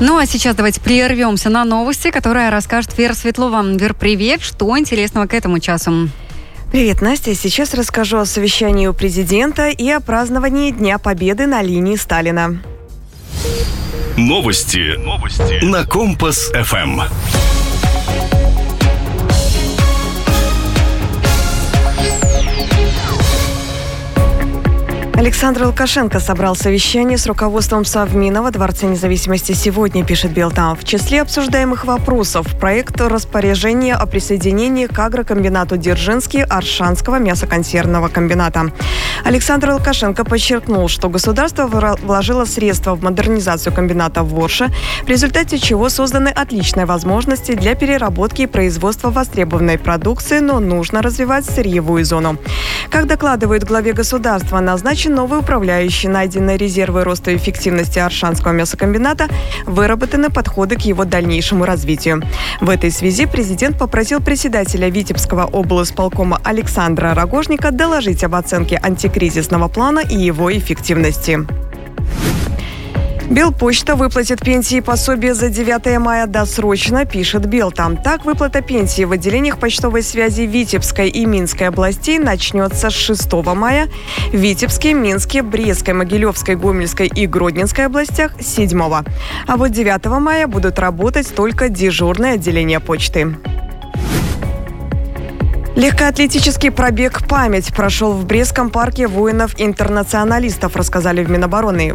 Ну а сейчас давайте прервемся на новости, которые расскажет Вера Светлова. Вер, привет! Что интересного к этому часу? Привет, Настя. Сейчас расскажу о совещании у президента и о праздновании Дня Победы на линии Сталина. Новости на Компас-ФМ. Александр Лукашенко собрал совещание с руководством Совмина во Дворце независимости сегодня, пишет Белтам. В числе обсуждаемых вопросов проект распоряжения о присоединении к агрокомбинату Дзержинский Оршанского мясоконсервного комбината. Александр Лукашенко подчеркнул, что государство вложило средства в модернизацию комбината в Орше, в результате чего созданы отличные возможности для переработки и производства востребованной продукции, но нужно развивать сырьевую зону. Как докладывают главе государства, назначен новый управляющий, найденные резервы роста эффективности Оршанского мясокомбината, выработаны подходы к его дальнейшему развитию. В этой связи президент попросил председателя Витебского облисполкома Александра Рогожника доложить об оценке антикризисного плана и его эффективности. Белпочта выплатит пенсии и пособия за 9 мая досрочно, пишет Белтам. Так, выплата пенсии в отделениях почтовой связи Витебской и Минской областей начнется с 6 мая, в Витебске, Минске, Брестской, Могилевской, Гомельской и Гродненской областях – 7. А вот 9 мая будут работать только дежурные отделения почты. Легкоатлетический пробег «Память» прошел в Брестском парке воинов-интернационалистов, рассказали в Минобороны.